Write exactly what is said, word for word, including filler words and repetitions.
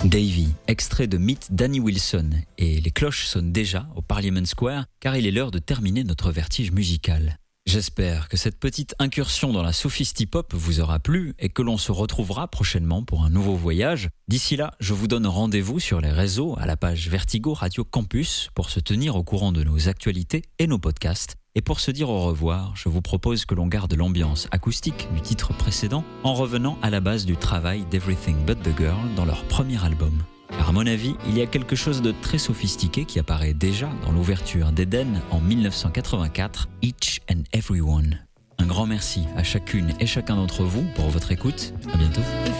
Davy, extrait de Meet Danny Wilson. Et les cloches sonnent déjà au Parliament Square, car il est l'heure de terminer notre vertige musical. J'espère que cette petite incursion dans la sophisti-pop vous aura plu et que l'on se retrouvera prochainement pour un nouveau voyage. D'ici là, je vous donne rendez-vous sur les réseaux à la page Vertigo Radio Campus pour se tenir au courant de nos actualités et nos podcasts. Et pour se dire au revoir, je vous propose que l'on garde l'ambiance acoustique du titre précédent en revenant à la base du travail d'Everything But The Girl dans leur premier album. Car à mon avis, il y a quelque chose de très sophistiqué qui apparaît déjà dans l'ouverture d'Eden en dix-neuf cent quatre-vingt-quatre, Each and Everyone. Un grand merci à chacune et chacun d'entre vous pour votre écoute. À bientôt.